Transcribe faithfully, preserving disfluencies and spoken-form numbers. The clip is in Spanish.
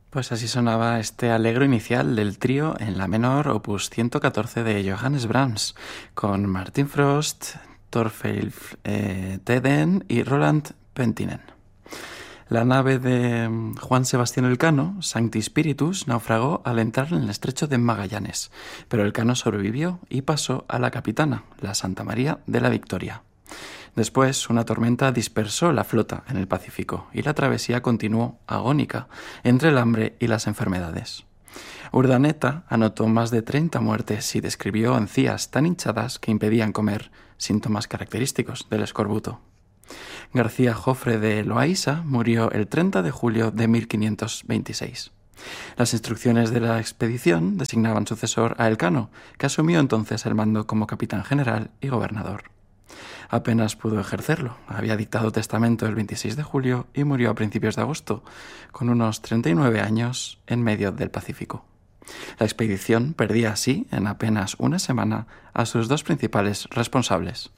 Pues así sonaba este alegro inicial del trío en la menor opus ciento catorce de Johannes Brahms, con Martin Frost, Thorleif eh, Teden y Roland Pentinen. La nave de Juan Sebastián Elcano, Sancti Spiritus, naufragó al entrar en el estrecho de Magallanes, pero Elcano sobrevivió y pasó a la capitana, la Santa María de la Victoria. Después, una tormenta dispersó la flota en el Pacífico y la travesía continuó agónica entre el hambre y las enfermedades. Urdaneta anotó más de treinta muertes y describió encías tan hinchadas que impedían comer, síntomas característicos del escorbuto. García Jofre de Loaysa murió el treinta de julio de mil quinientos veintiséis. Las instrucciones de la expedición designaban sucesor a Elcano, que asumió entonces el mando como capitán general y gobernador. Apenas pudo ejercerlo. Había dictado testamento el veintiséis de julio y murió a principios de agosto, con unos treinta y nueve años, en medio del Pacífico. La expedición perdía así, en apenas una semana, a sus dos principales responsables.